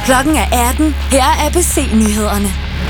Klokken er 18. Her er ABC-nyhederne.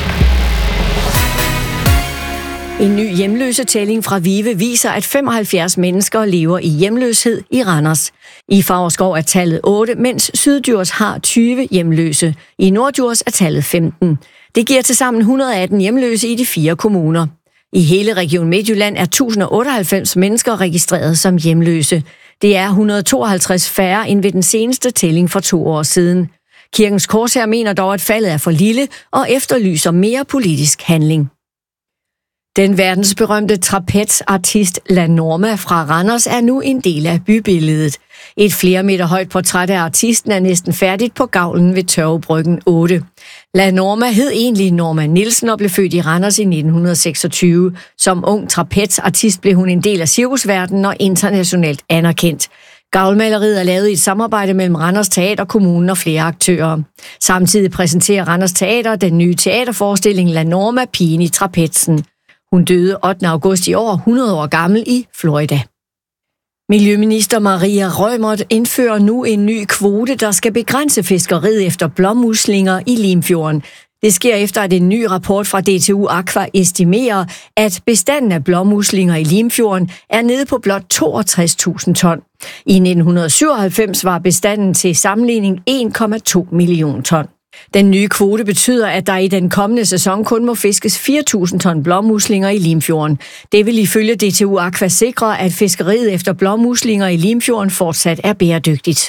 En ny hjemløsetælling fra VIVE viser, at 75 mennesker lever i hjemløshed i Randers. I Favrskov er tallet 8, mens Syddjurs har 20 hjemløse. I Norddjurs er tallet 15. Det giver tilsammen 118 hjemløse i de 4 kommuner. I hele Region Midtjylland er 1098 mennesker registreret som hjemløse. Det er 152 færre end ved den seneste tælling for 2 år siden. Kirkens Korshær mener dog, at faldet er for lille og efterlyser mere politisk handling. Den verdensberømte trapezartist La Norma fra Randers er nu en del af bybilledet. Et flere meter højt portræt af artisten er næsten færdigt på gavlen ved Tørvebryggen 8. La Norma hed egentlig Norma Nielsen og blev født i Randers i 1926. Som ung trapezartist blev hun en del af cirkusverdenen og internationalt anerkendt. Gavlmaleriet er lavet i et samarbejde mellem Randers Teater, kommunen og flere aktører. Samtidig præsenterer Randers Teater den nye teaterforestilling La Norma, pigen i trapetsen. Hun døde 8. august i år, 100 år gammel, i Florida. Miljøminister Maria Reumert indfører nu en ny kvote, der skal begrænse fiskeriet efter blåmuslinger i Limfjorden. Det sker efter, at en ny rapport fra DTU Aqua estimerer, at bestanden af blåmuslinger i Limfjorden er nede på blot 62.000 ton. I 1997 var bestanden til sammenligning 1,2 million ton. Den nye kvote betyder, at der i den kommende sæson kun må fiskes 4.000 ton blåmuslinger i Limfjorden. Det vil ifølge DTU Aqua sikre, at fiskeriet efter blåmuslinger i Limfjorden fortsat er bæredygtigt.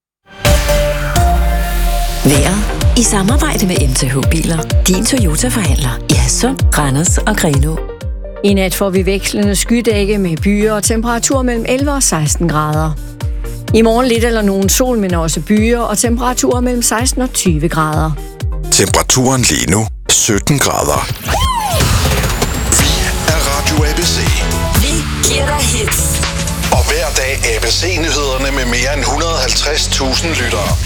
Vejret i samarbejde med MTH Biler. Din Toyota-forhandler i Hadsund, Randers og Grenaa. I nat får vi vekslende skydække med byer og temperatur mellem 11 og 16 grader. I morgen lidt eller nogen sol, men også byer og temperaturer mellem 16 og 20 grader. Temperaturen lige nu 17 grader. Vi er Radio ABC. Vi giver dig hits. Og hver dag ABC-nyhederne med mere end 150.000 lyttere.